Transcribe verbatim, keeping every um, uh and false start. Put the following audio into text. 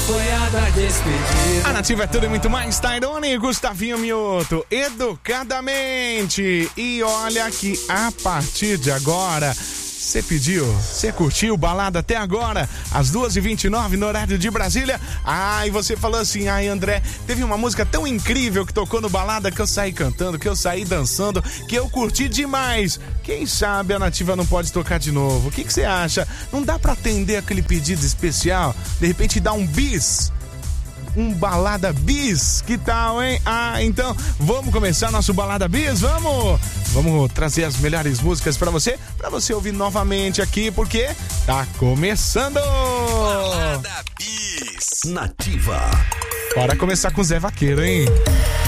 foi a da despedida. A Nativa é tudo e muito mais. Tairone, Gustavinho Mioto, educadamente. E olha que a partir de agora, você pediu, você curtiu balada até agora, às duas e vinte e nove no horário de Brasília. Ah, e você falou assim, ai André, teve uma música tão incrível que tocou no balada que eu saí cantando, que eu saí dançando, que eu curti demais. Quem sabe a Nativa não pode tocar de novo? O que que você acha? Não dá pra atender aquele pedido especial? De repente dar um bis? Um balada bis, que tal, hein? Ah, então vamos começar nosso balada bis, vamos? Vamos trazer as melhores músicas pra você, pra você ouvir novamente aqui, porque tá começando! Balada bis, Nativa. Bora começar com o Zé Vaqueiro, hein?